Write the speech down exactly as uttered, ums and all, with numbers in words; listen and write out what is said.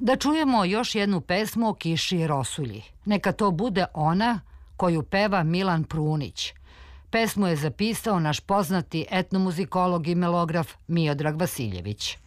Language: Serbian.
Da čujemo još jednu pesmu o kiši i rosulji. Neka to bude ona koju peva Milan Prunić. Pesmu je zapisao naš poznati etnomuzikolog i melograf Miodrag Vasiljević.